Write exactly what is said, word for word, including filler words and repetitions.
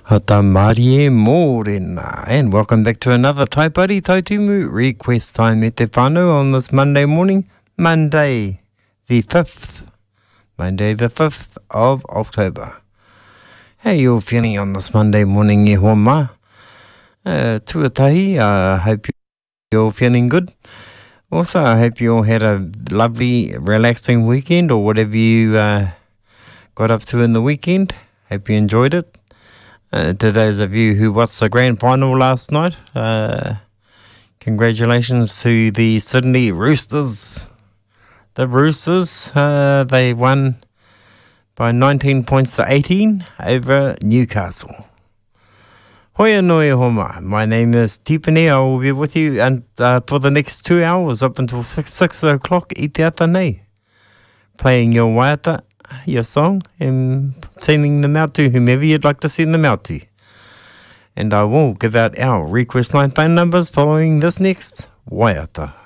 Hata Marie Morena, and welcome back to another Tai Pari Tai Timu request time e te whānau on this Monday morning, Monday the fifth, Monday the fifth of October. How you all feeling on this Monday morning e hoa mā? Uh, tuatahi, I uh, hope you're all feeling good. Also, I hope you all had a lovely, relaxing weekend or whatever you uh, got up to in the weekend. Hope you enjoyed it. Uh, to those of you who watched the grand final last night, uh, congratulations to the Sydney Roosters. The Roosters, uh, they won by nineteen points to eighteen over Newcastle. Hoia noi homa. My name is Tipene. I will be with you and uh, for the next two hours up until six, six o'clock i te ata nei. Playing your waiata, your song, and sending them out to whomever you'd like to send them out to. And I will give out our request line phone numbers following this next waiata.